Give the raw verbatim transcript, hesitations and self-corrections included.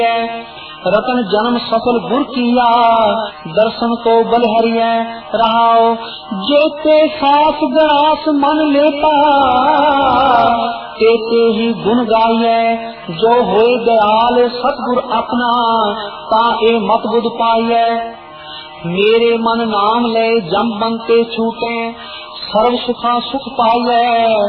रतन जन्म सफल गुर किया, दर्शन को बलहरिया रहाओ। जेते सास गणास मन लेता, तेते ही गुण गाइए। जो होए दयाल सतगुर अपना, ताए मत बुध पाइए। मेरे मन नाम ले जम बनते छूटे, सर्व सुखा सुख पाइए।